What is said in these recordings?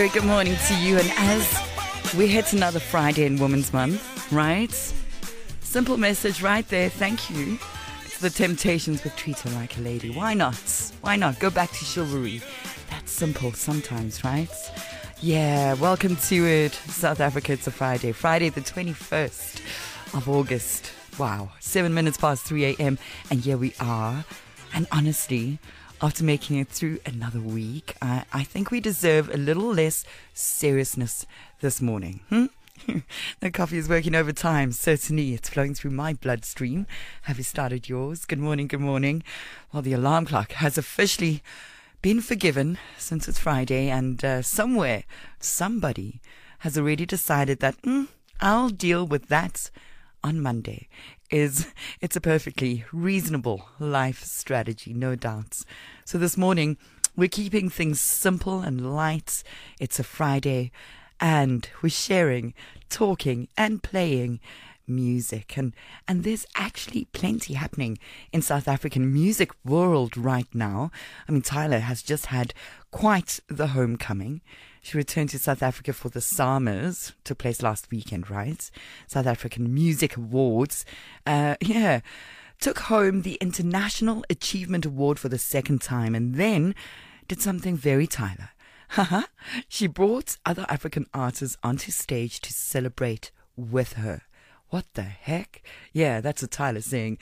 Very good morning to you, and as we hit another Friday in Women's Month, right? Simple message right there. Thank you to the Temptations with Treat Her Like a Lady. Why not? Why not? Go back to chivalry. That's simple sometimes, right? Yeah, welcome to it. South Africa, it's a Friday. Friday the 21st of August. Wow, 7 minutes past 3 a.m. And here we are. And honestly, after making it through another week, I think we deserve a little less seriousness this morning. The coffee is working overtime. Certainly, it's flowing through my bloodstream. Have you started yours? Good morning, good morning. Well, the alarm clock has officially been forgiven since it's Friday, and somewhere, somebody has already decided that I'll deal with that on Monday. It's a perfectly reasonable life strategy, no doubts. So this morning, we're keeping things simple and light. It's a Friday, and we're sharing, talking, and playing music. And there's actually plenty happening in South African music world right now. I mean, Tyler has just had quite the homecoming. She returned to South Africa for the SAMAs, took place last weekend, right? South African Music Awards. Took home the International Achievement Award for the second time, and then did something very Tyler. She brought other African artists onto stage to celebrate with her. What the heck? Yeah, that's what Tyler's saying.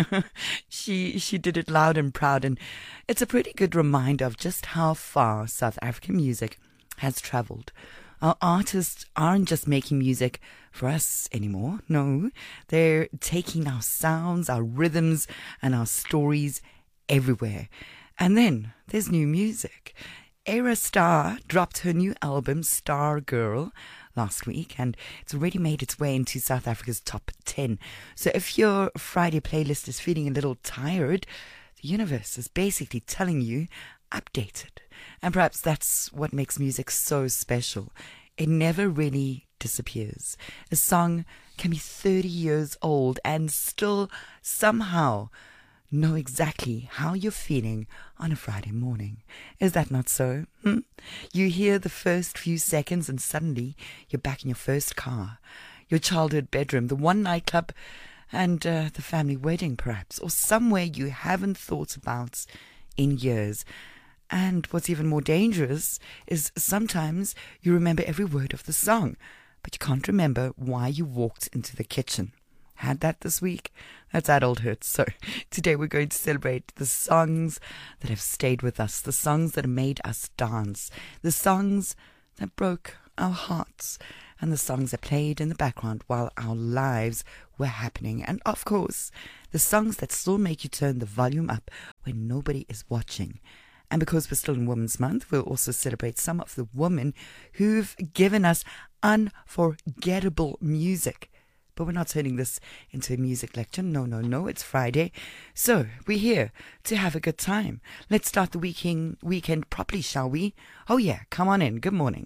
She did it loud and proud, and it's a pretty good reminder of just how far South African music has traveled. Our artists aren't just making music for us anymore. No, they're taking our sounds, our rhythms, and our stories everywhere. And then there's new music. Ayra Starr dropped her new album, Star Girl, last week, and it's already made its way into South Africa's top 10. So if your Friday playlist is feeling a little tired, the universe is basically telling you, update it. And perhaps that's what makes music so special. It never really disappears. A song can be 30 years old and still somehow know exactly how you're feeling on a Friday morning. Is that not so? You hear the first few seconds and suddenly you're back in your first car, your childhood bedroom, the one nightclub, and the family wedding perhaps, or somewhere you haven't thought about in years. And what's even more dangerous is sometimes you remember every word of the song, but you can't remember why you walked into the kitchen. Had that this week? That's adulthood. So today we're going to celebrate the songs that have stayed with us, the songs that have made us dance, the songs that broke our hearts, and the songs that played in the background while our lives were happening. And of course, the songs that still make you turn the volume up when nobody is watching. And because we're still in Women's Month, we'll also celebrate some of the women who've given us unforgettable music. But we're not turning this into a music lecture. No, it's Friday. So we're here to have a good time. Let's start the weekend properly, shall we? Oh yeah, come on in. Good morning.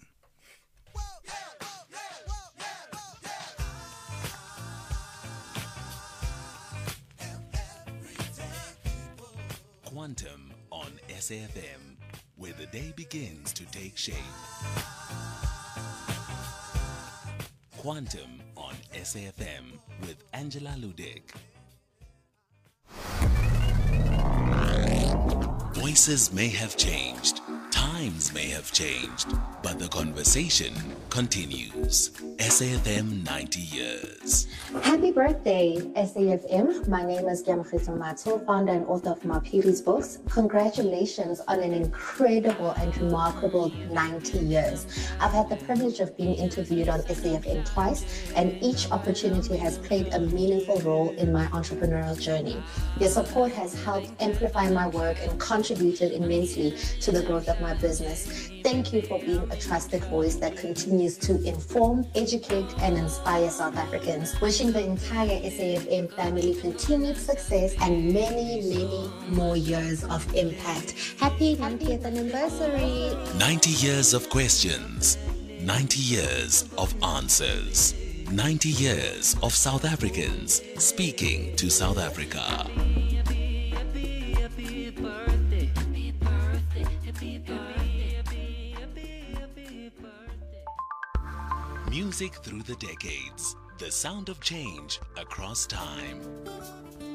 Quantum on SAFM, where the day begins to take shape. Quantum on SAFM with Angela Ludick. Voices may have changed, times may have changed, but the conversation continues. SAFM 90 years. Happy birthday, SAFM. My name is Giamachito Mato, founder and author of Mapiri's books. Congratulations on an incredible and remarkable 90 years. I've had the privilege of being interviewed on SAFM twice, and each opportunity has played a meaningful role in my entrepreneurial journey. Your support has helped amplify my work and contributed immensely to the growth of my business. Thank you for being a trusted voice that continues to inform, educate, and inspire South Africans. Wishing the entire SAFM family continued success and many, many more years of impact. Happy 90th anniversary! 90 years of questions, 90 years of answers, 90 years of South Africans speaking to South Africa. Music through the decades. The sound of change across time.